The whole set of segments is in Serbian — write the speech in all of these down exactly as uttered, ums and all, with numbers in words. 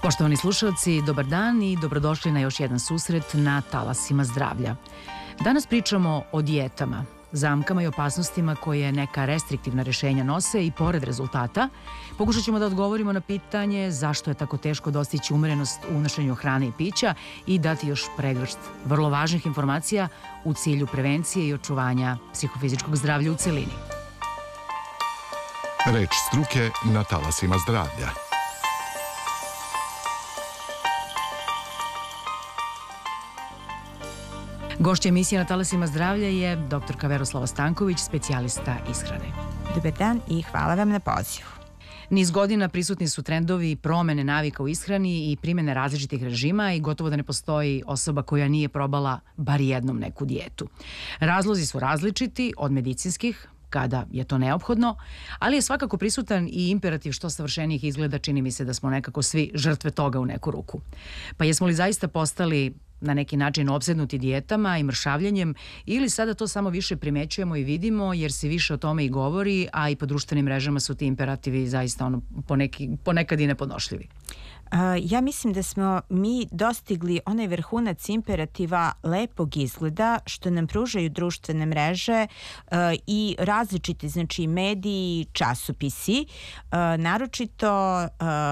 Poštovani slušalci, dobar dan i dobrodošli na još jedan susret na Talasima zdravlja. Danas pričamo o dijetama, zamkama i opasnostima koje neka restriktivna rešenja nose i pored rezultata pokušat ćemo da odgovorimo na pitanje zašto je tako teško dostići umerenost u unošenju hrane i pića i dati još pregršt vrlo važnih informacija u cilju prevencije i očuvanja psihofizičkog zdravlja u celini. Reč struke na Talasima zdravlja. Gošća emisije na Talasima zdravlja je doktorka Veroslava Stanković, specijalista ishrane. Dobar dan i hvala vam na pozivu. Niz godina prisutni su trendovi promene navika u ishrani i primene različitih režima i gotovo da ne postoji osoba koja nije probala bar jednom neku dijetu. Razlozi su različiti, od medicinskih, kada je to neophodno, ali je svakako prisutan i imperativ što savršenijih izgleda. Čini mi se da smo nekako svi žrtve toga u neku ruku. Pa jesmo li zaista postali na neki način opsednuti dijetama i mršavljenjem ili sada to samo više primećujemo i vidimo jer se više o tome i govori, a i po društvenim mrežama su ti imperativi zaista ono poneki, ponekad i nepodnošljivi? Ja mislim da smo mi dostigli onaj vrhunac imperativa lepog izgleda što nam pružaju društvene mreže i različiti, znači mediji, časopisi, naročito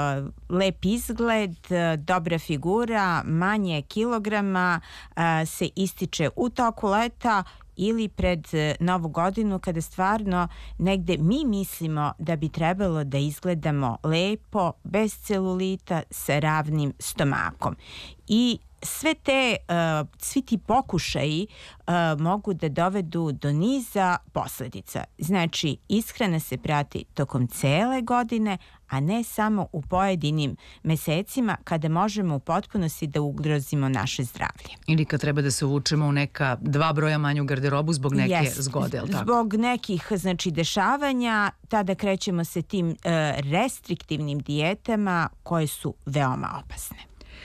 lep izgled, dobra figura, manje kilograma se ističe u toku leta ili pred Novu godinu kada stvarno negde mi mislimo da bi trebalo da izgledamo lepo, bez celulita, sa ravnim stomakom. I sve te, uh, svi ti pokušaji uh, mogu da dovedu do niza posledica. Znači, ishrana se prati tokom cele godine, a ne samo u pojedinim mesecima kada možemo u potpunosti da ugrozimo naše zdravlje. Ili kad treba da se uvučemo u neka dva broja manju garderobu zbog neke yes. zgode, je li tako? Zbog nekih, znači, dešavanja, tada krećemo se tim uh, restriktivnim dijetama koje su veoma opasne.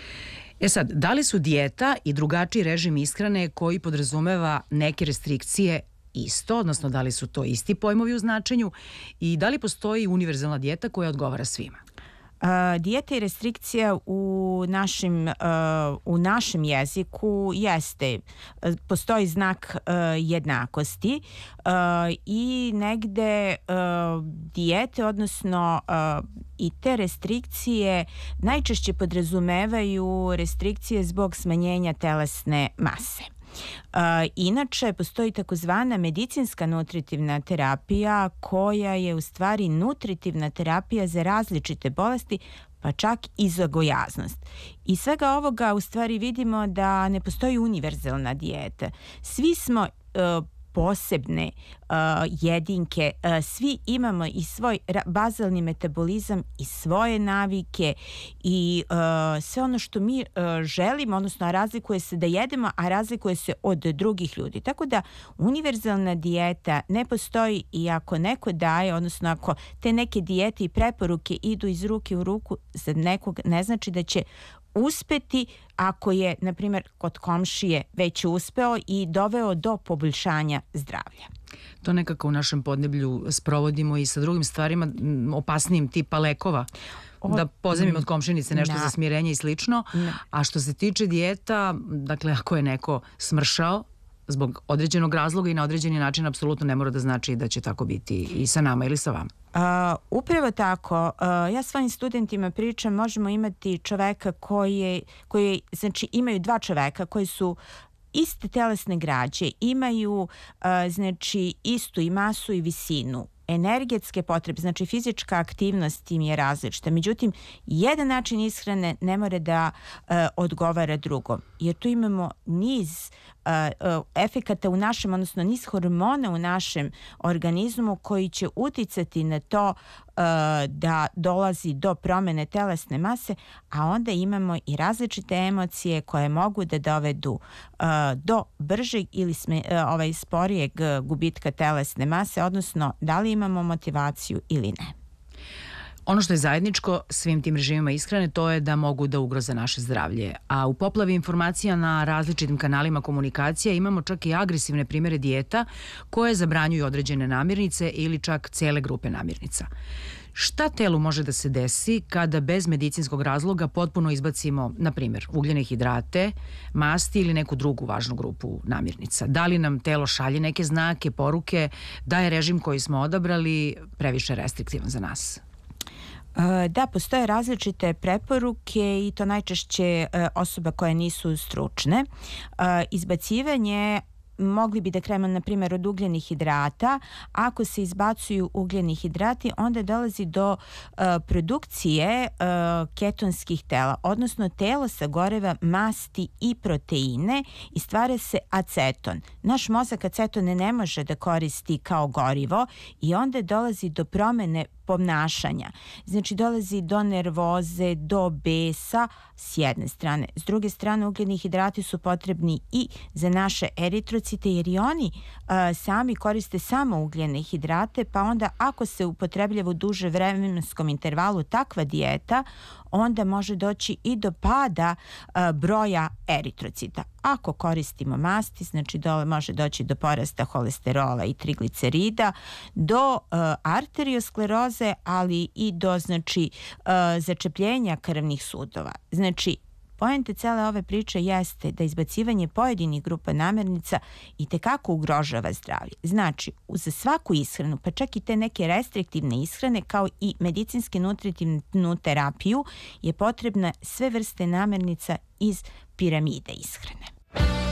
E sad, da li su dijeta i drugačiji režim ishrane koji podrazumeva neke restrikcije isto, odnosno da li su to isti pojmovi u značenju i da li postoji univerzalna dijeta koja odgovara svima? Uh, dijeta i restrikcija u našem, uh, u našem jeziku jeste, uh, postoji znak uh, jednakosti uh, i negde uh, dijete, odnosno uh, i te restrikcije najčešće podrazumevaju restrikcije zbog smanjenja telesne mase. Uh, inače, postoji takozvana medicinska nutritivna terapija koja je u stvari nutritivna terapija za različite bolesti, pa čak i za gojaznost. I svega ovoga u stvari vidimo da ne postoji univerzalna dijeta. Svi smo uh, posebne uh, jedinke, uh, svi imamo i svoj bazalni metabolizam i svoje navike i uh, sve ono što mi uh, želimo, odnosno razlikuje se da jedemo, a razlikuje se od drugih ljudi. Tako da univerzalna dijeta ne postoji i ako neko daje, odnosno ako te neke dijete i preporuke idu iz ruke u ruku, za nekog ne znači da će uspeti ako je, na primjer, kod komšije već uspeo i doveo do poboljšanja zdravlja. To nekako u našem podneblju sprovodimo i sa drugim stvarima opasnijim tipa lekova. O, da pozemim od komšinice nešto na. za smirenje i slično. Na. A što se tiče dijeta, dakle, ako je neko smršao zbog određenog razloga i na određeni način, apsolutno ne mora da znači da će tako biti i sa nama ili sa vama. Uh, upravo tako, uh, ja svojim studentima pričam, možemo imati čoveka koji je, koji, znači imaju dva čoveka koji su iste telesne građe, imaju uh, znači istu i masu i visinu, energetske potrebe, znači fizička aktivnost im je različita. Međutim, jedan način ishrane ne mora da uh, odgovara drugom, jer tu imamo niz uh, uh, efekata u našem, odnosno niz hormona u našem organizmu koji će uticati na to uh, da dolazi do promene telesne mase, a onda imamo i različite emocije koje mogu da dovedu uh, do bržeg ili sme, uh, ovaj sporijeg gubitka telesne mase, odnosno da li imamo motivaciju ili ne. Ono što je zajedničko svim tim režimima ishrane to je da mogu da ugroze naše zdravlje. A u poplavi informacija na različitim kanalima komunikacija imamo čak i agresivne primjere dijeta koje zabranjuju određene namirnice ili čak cele grupe namirnica. Šta telu može da se desi kada bez medicinskog razloga potpuno izbacimo, na primjer, ugljene hidrate, masti ili neku drugu važnu grupu namirnica? Da li nam telo šalje neke znake, poruke, da je režim koji smo odabrali previše restriktivan za nas? Da, postoje različite preporuke i to najčešće osoba koje nisu stručne. Izbacivanje mogli bi da krenemo, na primjer, od ugljenih hidrata. Ako se izbacuju ugljeni hidrati, onda dolazi do uh, produkcije uh, ketonskih tela, odnosno telo sagoreva masti i proteine i stvara se aceton. Naš mozak acetone ne može da koristi kao gorivo i onda dolazi do promene ponašanja. Znači, dolazi do nervoze, do besa s jedne strane. S druge strane, ugljeni hidrati su potrebni i za naše eritrocite, jer i oni uh, sami koriste samo ugljene hidrate, pa onda ako se upotrebljava u duže vremenskom intervalu takva dijeta, onda može doći i do pada uh, broja eritrocita. Ako koristimo masti, znači dole može doći do porasta holesterola i triglicerida, do uh, arterioskleroze, ali i do znači uh, začepljenja krvnih sudova. Znači, poenta cele ove priče jeste da izbacivanje pojedinih grupa namirnica itekako ugrožava zdravlje. Znači, za svaku ishranu, pa čak i te neke restriktivne ishrane, kao i medicinske nutritivnu terapiju, je potrebna sve vrste namirnica iz piramide ishrane.